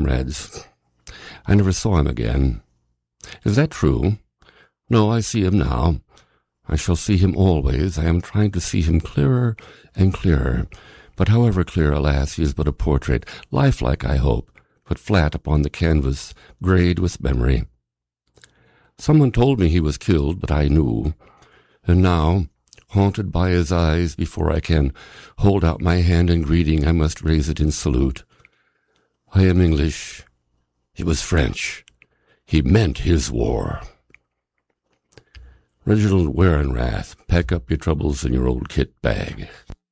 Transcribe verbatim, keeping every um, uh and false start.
comrades. I never saw him again. Is that true? No, I see him now. I shall see him always. I am trying to see him clearer and clearer. But however clear, alas, he is but a portrait, lifelike, I hope, but flat upon the canvas, greyed with memory. Someone told me he was killed, but I knew. And now, haunted by his eyes, before I can hold out my hand in greeting, I must raise it in salute. I am English. He was French. He meant his war. Reginald Werenrath, pack up your troubles in your old kit bag.